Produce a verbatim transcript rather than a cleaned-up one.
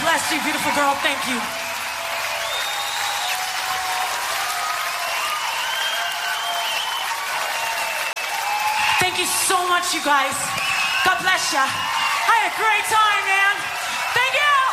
bless you, beautiful girl. Thank you. Thank you so much, you guys. God bless you. I had a great time, man. Thank you.